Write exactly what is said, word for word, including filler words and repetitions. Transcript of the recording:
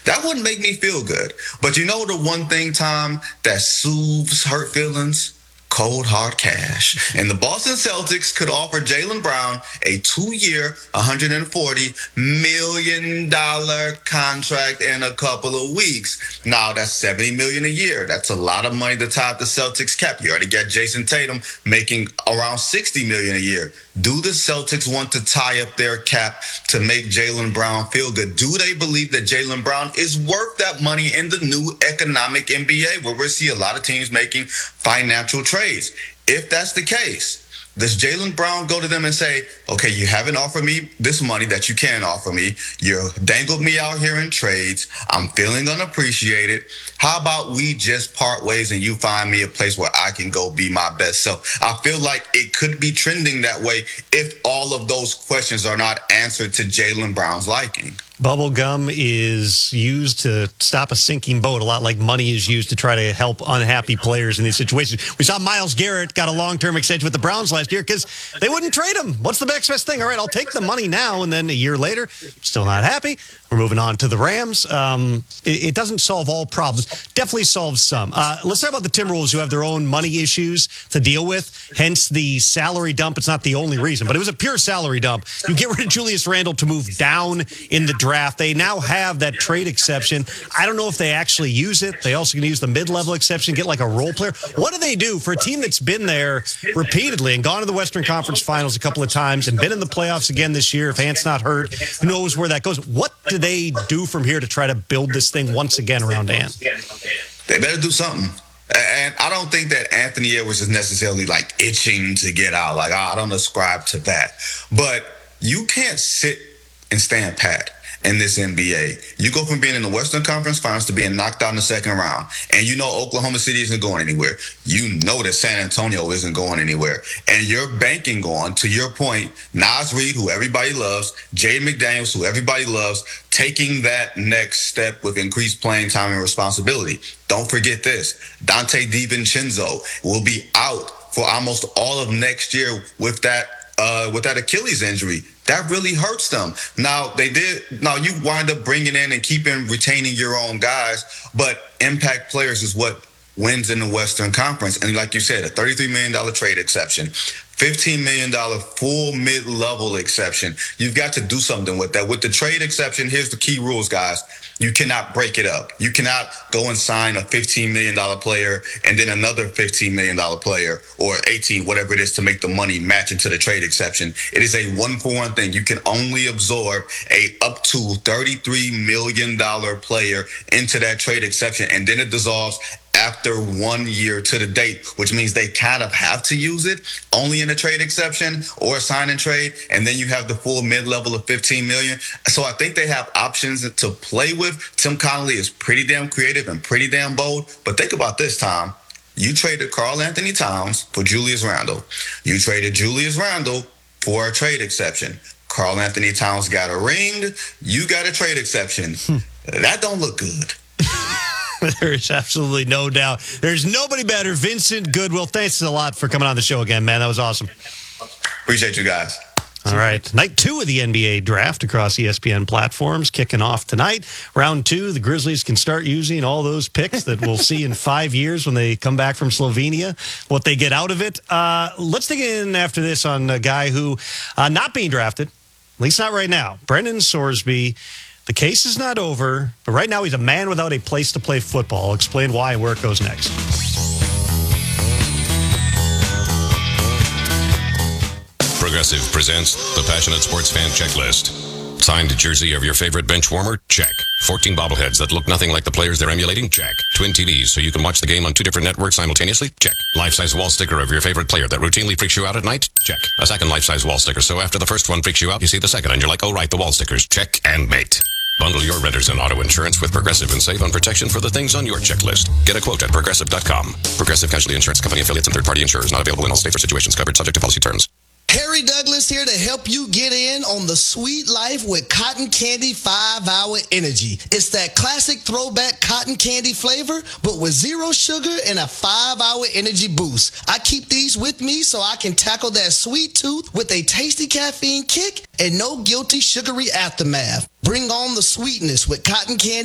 That wouldn't make me feel good. But you know the one thing, Tom, that soothes hurt feelings? Cold hard cash. And the Boston Celtics could offer Jaylen Brown a two-year, one hundred forty million dollars contract in a couple of weeks. Now, that's seventy million dollars a year. That's a lot of money to tie up the Celtics cap. You already got Jason Tatum making around sixty million dollars a year. Do the Celtics want to tie up their cap to make Jaylen Brown feel good? Do they believe that Jaylen Brown is worth that money in the new economic N B A, where we see a lot of teams making financial trades? If that's the case, does Jaylen Brown go to them and say, okay, you haven't offered me this money that you can offer me. You dangled me out here in trades. I'm feeling unappreciated. How about we just part ways and you find me a place where I can go be my best self? I feel like it could be trending that way if all of those questions are not answered to Jaylen Brown's liking. Bubble gum is used to stop a sinking boat, a lot like money is used to try to help unhappy players in these situations. We saw Myles Garrett got a long-term extension with the Browns last year because they wouldn't trade him. What's the next best thing? All right, I'll take the money now, and then a year later, still not happy. We're moving on to the Rams. Um, it, it doesn't solve all problems. Definitely solves some. Uh, let's talk about the Timberwolves, who have their own money issues to deal with, hence the salary dump. It's not the only reason, but it was a pure salary dump. You get rid of Julius Randle to move down in the draft. They now have that trade exception. I don't know if they actually use it. They also can use the mid-level exception, get like a role player. What do they do for a team that's been there repeatedly and gone to the Western Conference Finals a couple of times and been in the playoffs again this year? If Ant's not hurt, who knows where that goes? What do they do from here to try to build this thing once again around Ant? They better do something. And I don't think that Anthony Edwards is necessarily like itching to get out. Like, I don't ascribe to that. But you can't sit and stand pat in this N B A. You go from being in the Western Conference Finals to being knocked out in the second round. And you know Oklahoma City isn't going anywhere. You know that San Antonio isn't going anywhere. And you're banking on, to your point, Naz Reid, who everybody loves, Jaden McDaniels, who everybody loves, taking that next step with increased playing time and responsibility. Don't forget this. Dante DiVincenzo will be out for almost all of next year with that uh, with that Achilles injury. That really hurts them. Now, they did. Now, you wind up bringing in and keeping, retaining your own guys, but impact players is what wins in the Western Conference. And like you said, a thirty-three million dollars trade exception, fifteen million dollars full mid-level exception. You've got to do something with that. With the trade exception, here's the key rules, guys. You cannot break it up. You cannot go and sign a fifteen million dollars player and then another fifteen million dollars player or eighteen, whatever it is, to make the money match into the trade exception. It is a one-for-one thing. You can only absorb a up to thirty-three million dollars player into that trade exception, and then it dissolves after one year to the date, which means they kind of have to use it only in a trade exception or a sign and trade, and then you have the full mid-level of fifteen million dollars. So I think they have options to play with. Tim Connolly is pretty damn creative and pretty damn bold, but think about this, Tom. You traded Karl Anthony Towns for Julius Randle. You traded Julius Randle for a trade exception. Karl Anthony Towns got a ring. You got a trade exception. Hmm. That don't look good. There's absolutely no doubt. There's nobody better. Vincent Goodwill, thanks a lot for coming on the show again, man. That was awesome. Appreciate you guys. All right. Night two of the N B A draft across E S P N platforms kicking off tonight. Round two, the Grizzlies can start using all those picks that we'll see in five years when they come back from Slovenia, what they get out of it. Uh, let's dig in after this on a guy who, uh, not being drafted, at least not right now, Brendan Sorsby. The case is not over, but right now he's a man without a place to play football. I'll explain why and where it goes next. Progressive presents the Passionate Sports Fan Checklist. Signed jersey of your favorite bench warmer? Check. fourteen bobbleheads that look nothing like the players they're emulating? Check. Twin T Vs so you can watch the game on two different networks simultaneously? Check. Life-size wall sticker of your favorite player that routinely freaks you out at night? Check. A second life-size wall sticker, so after the first one freaks you out, you see the second and you're like, oh right, the wall stickers. Check and mate. Bundle your renters and auto insurance with Progressive and save on protection for the things on your checklist. Get a quote at Progressive dot com. Progressive Casualty Insurance Company affiliates and third-party insurers not available in all states or situations covered subject to policy terms. Harry Douglas here to help you get in on the sweet life with Cotton Candy five hour Energy. It's that classic throwback cotton candy flavor, but with zero sugar and a five hour energy boost. I keep these with me so I can tackle that sweet tooth with a tasty caffeine kick and no guilty sugary aftermath. Bring on the sweetness with Cotton Candy